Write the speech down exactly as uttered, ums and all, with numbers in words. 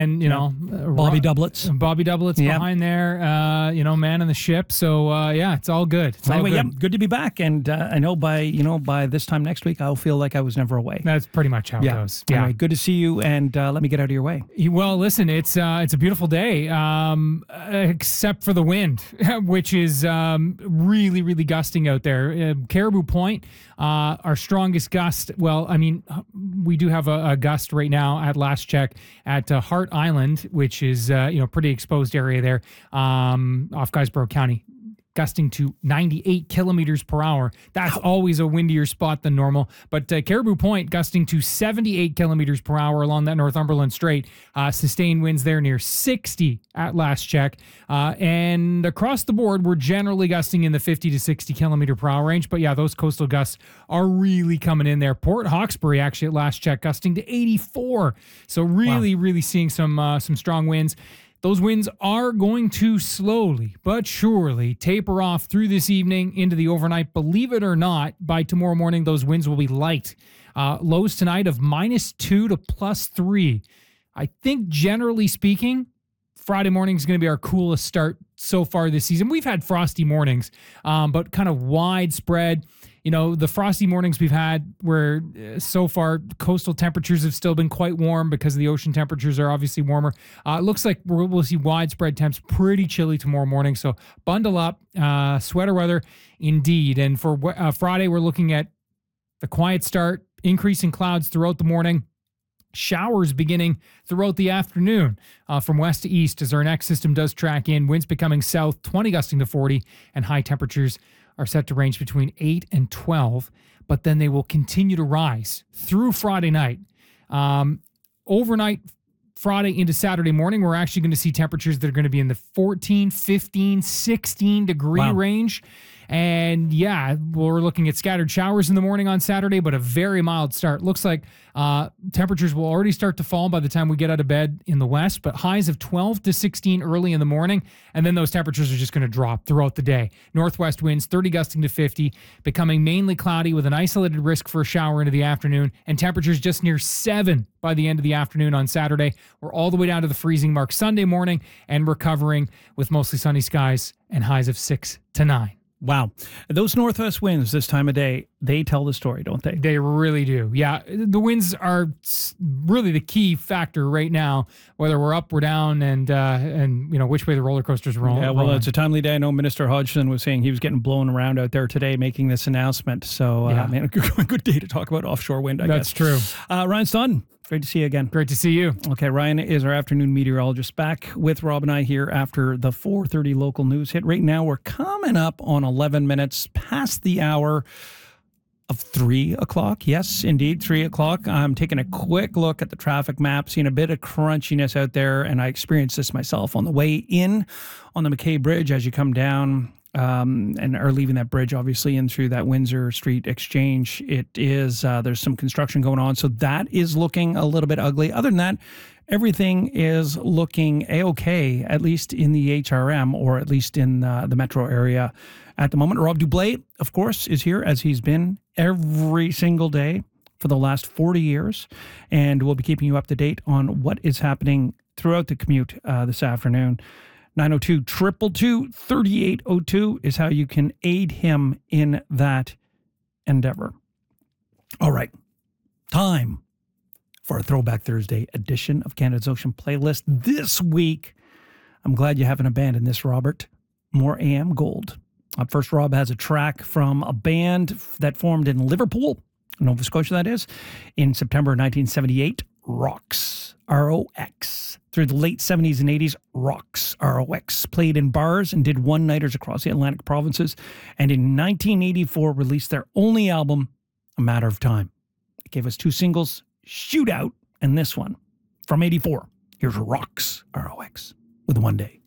And, you Yeah. know, uh, Bobby Ro- doublets. Bobby doublets Yeah. behind there, uh, you know, man in the ship. So, uh, yeah, it's all good. It's Anyway, all yeah, good. good to be back. And uh, I know by, you know, by this time next week, I'll feel like I was never away. That's pretty much how yeah. it goes. Yeah. Anyway, good to see you. And uh, let me get out of your way. Well, listen, it's uh, it's a beautiful day, um, except for the wind, which is um, really, really gusting out there. Uh, Caribou Point, uh, our strongest gust. Well, I mean, we do have a, a gust right now at last check at uh, Hart Island, which is uh, you know pretty exposed area there um, off Guysborough County, gusting to ninety-eight kilometers per hour. That's always a windier spot than normal. But uh, Caribou Point gusting to seventy-eight kilometers per hour along that Northumberland Strait. Uh, sustained winds there near sixty at last check. Uh, and across the board, we're generally gusting in the fifty to sixty kilometer per hour range. But yeah, those coastal gusts are really coming in there. Port Hawkesbury actually at last check gusting to eighty-four. So really, wow. really seeing some uh, some strong winds. Those winds are going to slowly but surely taper off through this evening into the overnight. Believe it or not, by tomorrow morning, those winds will be light. Uh, lows tonight of minus two to plus three. I think generally speaking, Friday morning is going to be our coolest start so far this season. We've had frosty mornings, um, but kind of widespread. You know, the frosty mornings we've had where uh, so far coastal temperatures have still been quite warm because the ocean temperatures are obviously warmer. Uh, it looks like we'll, we'll see widespread temps, pretty chilly tomorrow morning. So bundle up, uh, sweater weather indeed. And for uh, Friday, we're looking at the quiet start, increasing clouds throughout the morning. Showers beginning throughout the afternoon uh, from west to east as our next system does track in. Winds becoming south, twenty gusting to forty, and high temperatures are set to range between eight and twelve, but then they will continue to rise through Friday night. Um, overnight, Friday into Saturday morning, we're actually going to see temperatures that are going to be in the fourteen, fifteen, sixteen degree wow. range. And yeah, we're looking at scattered showers in the morning on Saturday, but a very mild start. Looks like uh, temperatures will already start to fall by the time we get out of bed in the west, but highs of twelve to sixteen early in the morning. And then those temperatures are just going to drop throughout the day. Northwest winds, thirty gusting to fifty, becoming mainly cloudy with an isolated risk for a shower into the afternoon, and temperatures just near seven by the end of the afternoon on Saturday. We're all the way down to the freezing mark Sunday morning and recovering with mostly sunny skies and highs of six to nine. Wow. Those northwest winds this time of day, they tell the story, don't they? They really do. Yeah. The winds are really the key factor right now, whether we're up, we're down, and, uh, and you know, which way the roller coasters roll. Yeah, well, rolling. It's a timely day. I know Minister Hodgson was saying he was getting blown around out there today making this announcement. So, uh, yeah. man, a good, good day to talk about offshore wind, I That's guess. That's true. Uh, Ryan Stun, great to see you again. Great to see you. Okay, Ryan is our afternoon meteorologist, back with Rob and I here after the four thirty local news hit. Right now, we're coming up on eleven minutes past the hour of three o'clock. Yes, indeed, three o'clock. I'm taking a quick look at the traffic map, seeing a bit of crunchiness out there, and I experienced this myself on the way in on the McKay Bridge as you come down um, and are leaving that bridge, obviously, in through that Windsor Street Exchange. It is, uh, there's some construction going on, so that is looking a little bit ugly. Other than that, everything is looking A-okay, at least in the H R M, or at least in uh, the metro area at the moment. Rob Dublé, of course, is here, as he's been every single day for the last forty years, and we'll be keeping you up to date on what is happening throughout the commute uh, this afternoon. nine oh two, two two two, three eight oh two is how you can aid him in that endeavor. All right, time for a Throwback Thursday edition of Canada's Ocean Playlist. This week, I'm glad you haven't abandoned this, Robert. More A M Gold. Up first, Rob has a track from a band that formed in Liverpool, Nova Scotia, that is, in September nineteen seventy-eight, Rox, R O X. Through the late seventies and eighties, Rox, R O X, played in bars and did one-nighters across the Atlantic provinces, and in nineteen eighty-four released their only album, A Matter of Time. It gave us two singles, Shootout, and this one from eighty-four. Here's Rox, R O X, with One Day.